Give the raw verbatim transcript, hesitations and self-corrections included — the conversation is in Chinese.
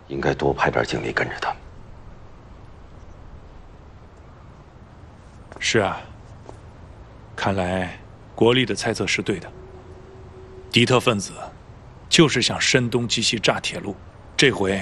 应该多派点警力跟着他。 是啊，看来国力的猜测是对的。敌特分子就是想声东击西炸铁路，这回